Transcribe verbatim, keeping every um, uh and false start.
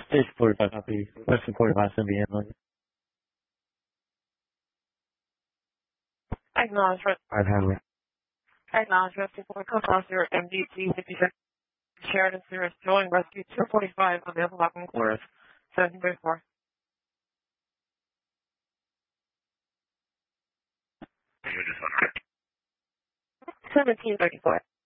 Stage forty-five copy. Western forty-five, seventy handling. Acknowledge, Five handling. acknowledge rescue for Officer M D T fifty-seven Sheridan Service Joint Rescue two forty-five available lock and quarters seventeen thirty-four. seventeen thirty-four.